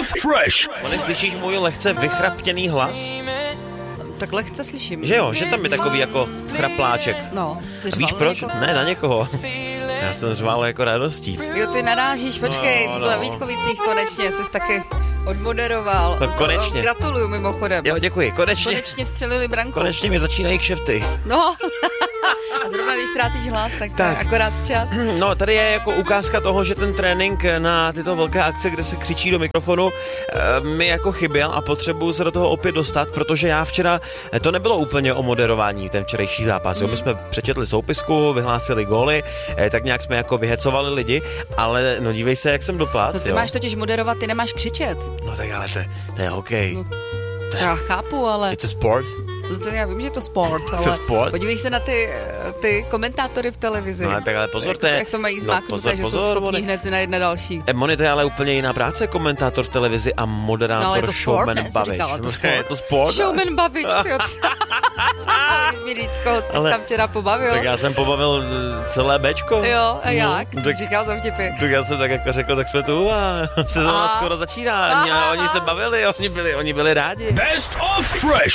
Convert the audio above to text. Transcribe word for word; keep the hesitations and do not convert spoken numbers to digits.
of Fresh. Moni, slyšíš můj lehce vychraptěný hlas? Tak lehce slyším. Že jo, že tam je takový jako chrapláček. No, jsi A víš proč? Někoho? Ne, na někoho. Já jsem řval jako radostí. Jo, ty narážíš, počkej, No, no, no. no. Vítkovicích konečně, jsi taky odmoderoval. No, konečně. Gratuluju mimochodem. Jo, děkuji, konečně. Konečně vstřelili branku. Konečně mi začínají kšefty. No, a zrovna když ztrácíš hlas, tak, tak. Tak. akorát včas. No, tady je jako ukázka toho, že ten trénink na tyto velké akce, kde se křičí do mikrofonu, mi jako chyběl a potřebuju se do toho opět dostat, protože já včera, to nebylo úplně o moderování, ten včerejší zápas. Mm. My jsme přečetli soupisku, vyhlásili góly, tak nějak jsme jako vyhecovali lidi, ale no dívej se, jak jsem dopadl. No ty jo. máš totiž moderovat, ty nemáš křičet. No tak ale to, to je hokej. No, To je, já chápu, ale... it's a sport. No to já vím, že je to sport, ale To sport? podívej se na ty, ty komentátory v televizi. No tak ale pozor, jak, to je... jak to mají zmáknuté, no, pozor, že pozor, jsou schopní Moni. hned na jedné další. E, Moni, to je ale úplně jiná práce, komentátor v televizi a moderátor, No ale je to sport, showman, ne? Jsi bavič. říkala, to sport. Je to sport. Showman bavič, tyjo. Víš mi říct, koho ty jsi Ale- tam včera pobavil. Tak já jsem pobavil eh, celé Bčko. Jo, a jak? No, Co tak, jsi říkal za vtipy? tak já jsem tak jako řekl, tak jsme tu a sezóna Aha. skoro začíná. A Aha. oni se bavili, oni byli, oni byli rádi. Best of Fresh.